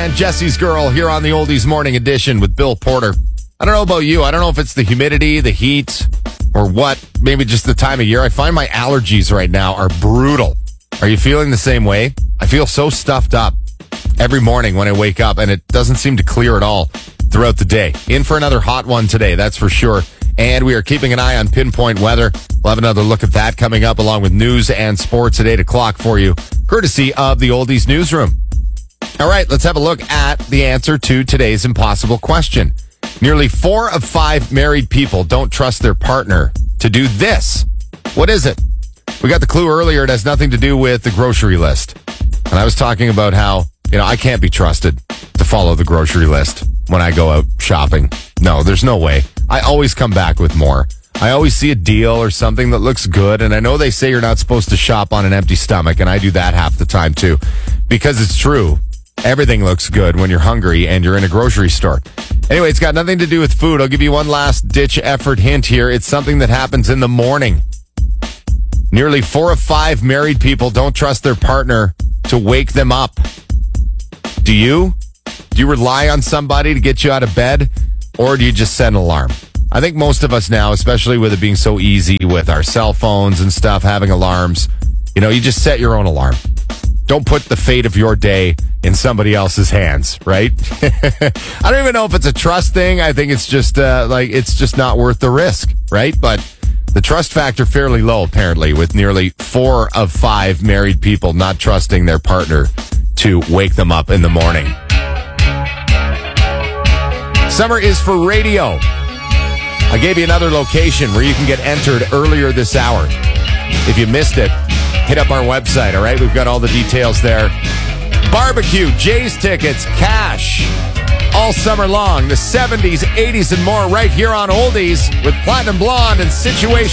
and Jesse's Girl here on the Oldies Morning Edition with Bill Porter. I don't know about you. I don't know if it's the humidity, the heat, or what. Maybe just the time of year. I find my allergies right now are brutal. Are you feeling the same way? I feel so stuffed up every morning when I wake up, and it doesn't seem to clear at all throughout the day. In for another hot one today, that's for sure. And we are keeping an eye on pinpoint weather. We'll have another look at that coming up, along with news and sports at 8 o'clock for you, courtesy of the Oldies Newsroom. All right, let's have a look at the answer to today's impossible question. Nearly 4 of 5 married people don't trust their partner to do this. What is it? We got the clue earlier. It has nothing to do with the grocery list. And I was talking about how, I can't be trusted to follow the grocery list when I go out shopping. No, there's no way. I always come back with more. I always see a deal or something that looks good, and I know they say you're not supposed to shop on an empty stomach, and I do that half the time too, because it's true. Everything looks good when you're hungry and you're in a grocery store. Anyway, it's got nothing to do with food. I'll give you one last ditch effort hint here. It's something that happens in the morning. Nearly 4 of 5 married people don't trust their partner to wake them up. Do you? Do you rely on somebody to get you out of bed, or do you just set an alarm? I think most of us now, especially with it being so easy with our cell phones and stuff, having alarms, you just set your own alarm. Don't put the fate of your day in somebody else's hands, right? I don't even know if it's a trust thing. I think it's just it's just not worth the risk, right? But the trust factor fairly low, apparently, with nearly 4 of 5 married people not trusting their partner to wake them up in the morning. Summer is for radio. I gave you another location where you can get entered earlier this hour. If you missed it, hit up our website, all right? We've got all the details there. Barbecue, Jays tickets, cash, all summer long. The 70s, 80s, and more right here on Oldies with Platinum Blonde and Situation.